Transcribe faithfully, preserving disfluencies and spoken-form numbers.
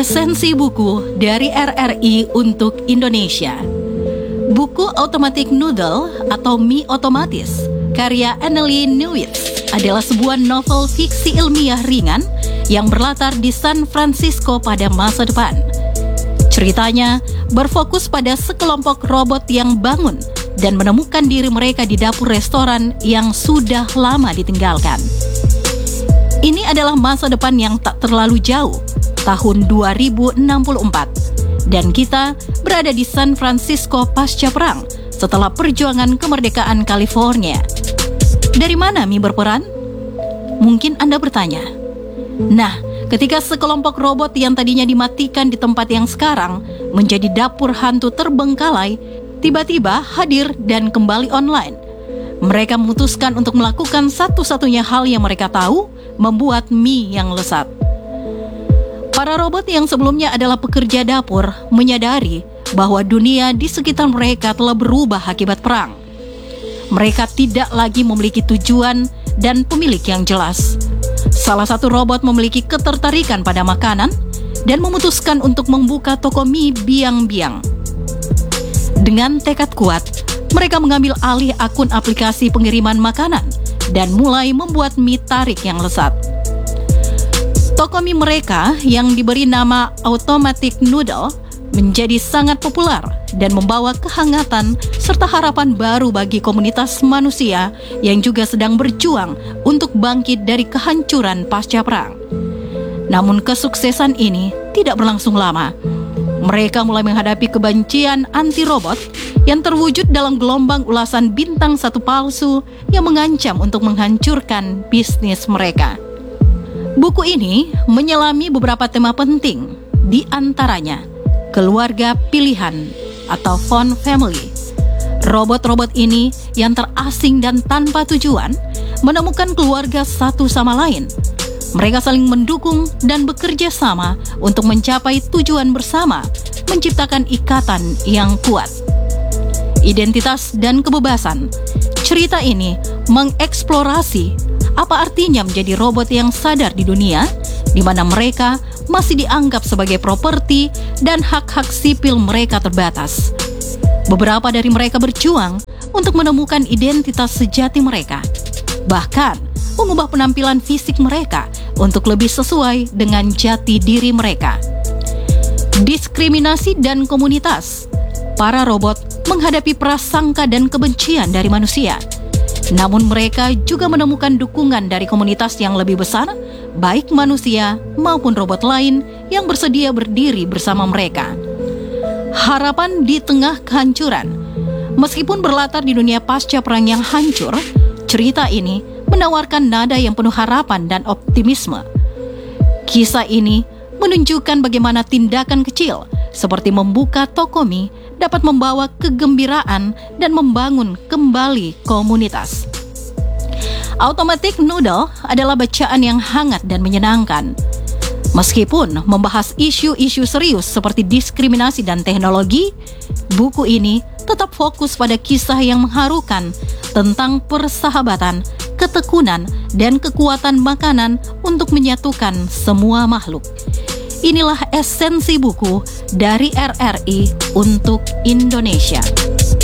Esensi buku dari R R I untuk Indonesia. Buku Automatic Noodle atau Mie Otomatis karya Annelie Newitz adalah sebuah novel fiksi ilmiah ringan yang berlatar di San Francisco pada masa depan. Ceritanya berfokus pada sekelompok robot yang bangun dan menemukan diri mereka di dapur restoran yang sudah lama ditinggalkan. Ini adalah masa depan yang tak terlalu jauh, tahun dua ribu enam puluh empat, dan kita berada di San Francisco pasca perang setelah perjuangan kemerdekaan California. Dari mana mie berperan? Mungkin Anda bertanya. Nah, ketika sekelompok robot yang tadinya dimatikan di tempat yang sekarang menjadi dapur hantu terbengkalai, tiba-tiba hadir dan kembali online. Mereka memutuskan untuk melakukan satu-satunya hal yang mereka tahu, membuat mie yang lezat. Para robot yang sebelumnya adalah pekerja dapur menyadari bahwa dunia di sekitar mereka telah berubah akibat perang. Mereka tidak lagi memiliki tujuan dan pemilik yang jelas. Salah satu robot memiliki ketertarikan pada makanan dan memutuskan untuk membuka toko mie biang-biang. Dengan tekad kuat, mereka mengambil alih akun aplikasi pengiriman makanan dan mulai membuat mie tarik yang lezat. Toko mie mereka yang diberi nama Automatic Noodle menjadi sangat populer dan membawa kehangatan serta harapan baru bagi komunitas manusia yang juga sedang berjuang untuk bangkit dari kehancuran pasca perang. Namun kesuksesan ini tidak berlangsung lama. Mereka mulai menghadapi kebencian anti-robot yang terwujud dalam gelombang ulasan bintang satu palsu yang mengancam untuk menghancurkan bisnis mereka. Buku ini menyelami beberapa tema penting, di antaranya keluarga pilihan atau found family. Robot-robot ini yang terasing dan tanpa tujuan menemukan keluarga satu sama lain. Mereka saling mendukung dan bekerja sama untuk mencapai tujuan bersama, menciptakan ikatan yang kuat. Identitas dan kebebasan. Cerita ini mengeksplorasi apa artinya menjadi robot yang sadar di dunia, di mana mereka masih dianggap sebagai properti dan hak-hak sipil mereka terbatas. Beberapa dari mereka berjuang untuk menemukan identitas sejati mereka, bahkan mengubah penampilan fisik mereka untuk lebih sesuai dengan jati diri mereka. Diskriminasi dan komunitas. Para robot menghadapi prasangka dan kebencian dari manusia. Namun mereka juga menemukan dukungan dari komunitas yang lebih besar, baik manusia maupun robot lain yang bersedia berdiri bersama mereka. Harapan di tengah kehancuran. Meskipun berlatar di dunia pasca perang yang hancur, cerita ini menawarkan nada yang penuh harapan dan optimisme. Kisah ini menunjukkan bagaimana tindakan kecil seperti membuka toko mie dapat membawa kegembiraan dan membangun kembali komunitas. Automatic Noodle adalah bacaan yang hangat dan menyenangkan. Meskipun membahas isu-isu serius seperti diskriminasi dan teknologi, buku ini tetap fokus pada kisah yang mengharukan tentang persahabatan, ketekunan, dan kekuatan makanan untuk menyatukan semua makhluk. Inilah esensi buku dari R R I untuk Indonesia.